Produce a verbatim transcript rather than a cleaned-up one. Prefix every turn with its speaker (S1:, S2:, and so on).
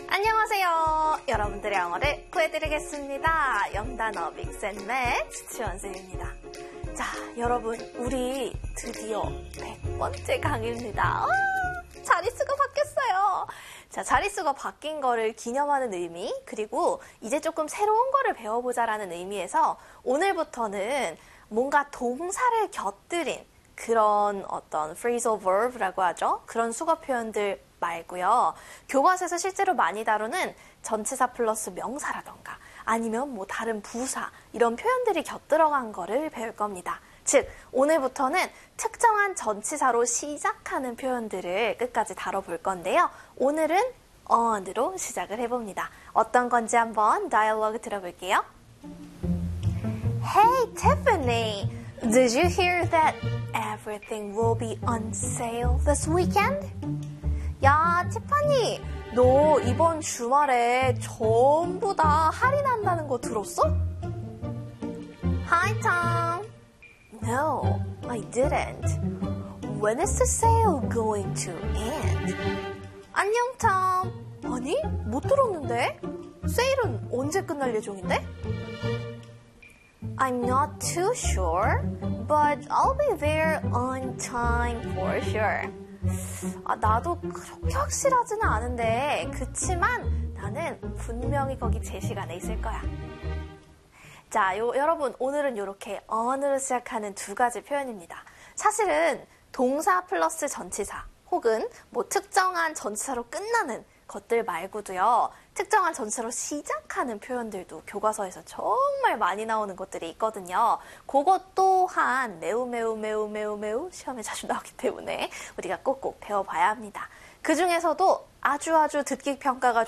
S1: 안녕하세요. 여러분들의 영어를 구해드리겠습니다. 영단어 믹스앤매치 지원쌤입니다. 자, 여러분, 우리 드디어 백 번째 강의입니다. 아, 자릿수가 바뀌었어요. 자, 자릿수가 바뀐 거를 기념하는 의미, 그리고 이제 조금 새로운 거를 배워보자라는 의미에서 오늘부터는 뭔가 동사를 곁들인 그런 어떤 phrasal verb라고 하죠. 그런 수거 표현들 말고요. 교과서에서 실제로 많이 다루는 전치사 플러스 명사라던가 아니면 뭐 다른 부사 이런 표현들이 곁들어간 거를 배울 겁니다. 즉, 오늘부터는 특정한 전치사로 시작하는 표현들을 끝까지 다뤄볼 건데요. 오늘은 on으로 시작을 해봅니다. 어떤 건지 한번 다이얼로그 들어볼게요. Hey, Tiffany! Did you hear that everything will be on sale this weekend? 야, 티파니, 너 이번 주말에 전부 다 할인한다는 거 들었어? Hi, Tom. No, I didn't. When is the sale going to end? 안녕, Tom. 아니, 못 들었는데? 세일은 언제 끝날 예정인데? I'm not too sure, but I'll be there on time for sure. 아, 나도 그렇게 확실하지는 않은데 그치만 나는 분명히 거기 제 시간에 있을 거야. 자, 요, 여러분 오늘은 이렇게 on으로 시작하는 두 가지 표현입니다. 사실은 동사 플러스 전치사 혹은 뭐 특정한 전치사로 끝나는 것들 말고도요. 특정한 전치사로 시작하는 표현들도 교과서에서 정말 많이 나오는 것들이 있거든요. 그것 또한 매우 매우 매우 매우 매우 시험에 자주 나오기 때문에 우리가 꼭꼭 배워봐야 합니다. 그 중에서도 아주 아주 듣기 평가가